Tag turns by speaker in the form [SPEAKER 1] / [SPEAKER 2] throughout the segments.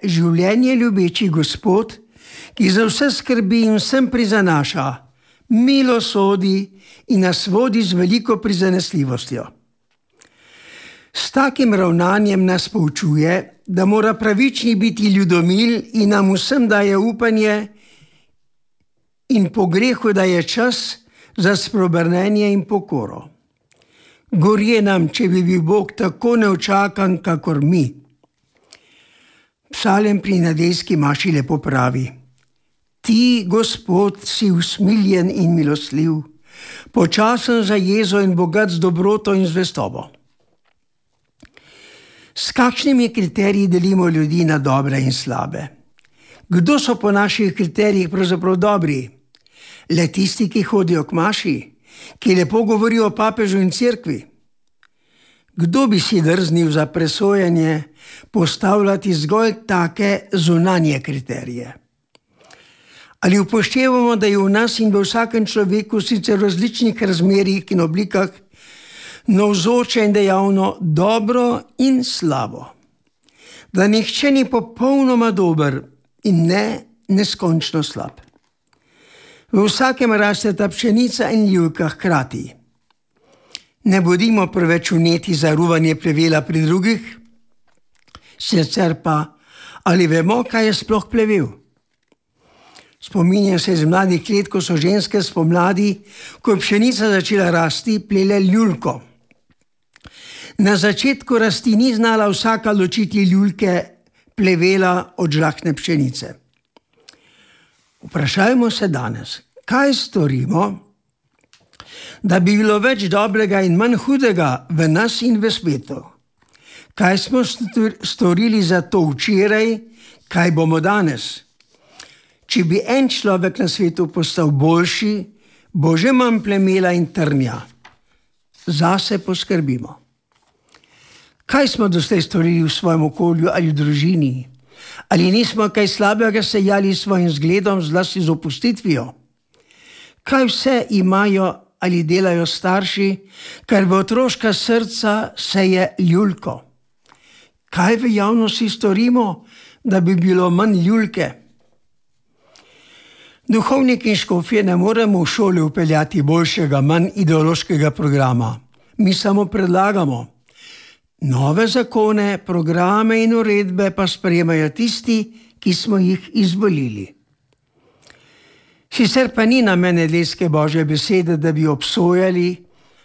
[SPEAKER 1] življenje ljubeči Gospod, ki za vse skrbi in vsem prizanaša, milo sodi in nas vodi z veliko prizanesljivostjo. S takim ravnanjem nas poučuje, da mora pravični biti ljudomil in nam vsem daje upanje in po grehu daje čas za spreobrnenje in pokoro. Gorje nam, če bi bil Bog tako neočakan, kakor mi. Psalem pri nedeljski maši lepo pravi: Ti, Gospod, si usmiljen in milostljiv, počasen za jezo in bogat z dobroto in zvestobo. S kakšnimi kriteriji delimo ljudi na dobre in slabe? Kdo so po naših kriterijih pravzaprav dobri? Le tisti, ki hodijo k maši, ki lepo govorijo o papežu in cerkvi? Kdo bi si drznil za presojanje postavljati zgolj take zunanje kriterije? Ali upoštevamo, da je v nas in v vsakem človeku sicer v različnih razmerjih in oblikah navzoče in dejavno dobro in slabo? Da nihče ni popolnoma dober in ne neskončno slab. V vsakem rasteta pšenica in ljulka hkrati. Ne bodimo preveč vneti za ruvanje plevela pri drugih, sicer pa, ali vemo, kaj je sploh plevel? Spominjam se iz mladih let, ko so ženske spomladi, ko je pšenica začela rasti, plele ljulko. Na začetku rasti ni znala vsaka ločiti ljulke plevela od žlahtne pšenice. Vprašajmo se danes, kaj storimo, da bi bilo več dobrega in manj hudega v nas in v svetu? Kaj smo storili za to včeraj, kaj bomo danes? Če bi en človek na svetu postal boljši, bo že manj plemela in trnja. Zase poskrbimo. Kaj smo doslej storili v svojem okolju ali v družini? Ali nismo kaj slabega sejali s svojim zgledom, zlasti z opustitvijo? Kaj vse imajo ali delajo starši, kar v otroška srca seje ljulko? Kaj v javnosti storimo, da bi bilo manj ljulke? Duhovniki in škofje ne moremo v šoli vpeljati boljšega, manj ideološkega programa. Mi samo predlagamo. Nove zakone, programe in uredbe pa sprejemajo tisti, ki smo jih izvolili. Sicer pa ni namen nedeljske Božje besede, da bi obsojali,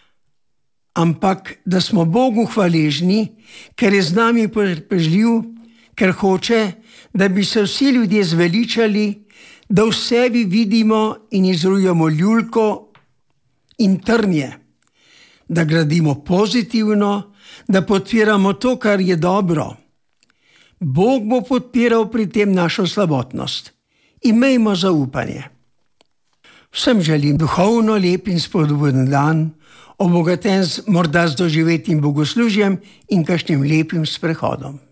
[SPEAKER 1] ampak da smo Bogu hvaležni, ker je z nami potrpežljiv, ker hoče, da bi se vsi ljudje zveličali, da v sebi vidimo in izrujemo ljulko in trnje, da gradimo pozitivno, da podpiramo to, kar je dobro. Bog bo podpiral pri tem našo slabotnost. Imejmo zaupanje. Vsem želim duhovno lep in spodbuden dan, obogaten morda z doživetim bogoslužjem in kakšnim lepim sprehodom.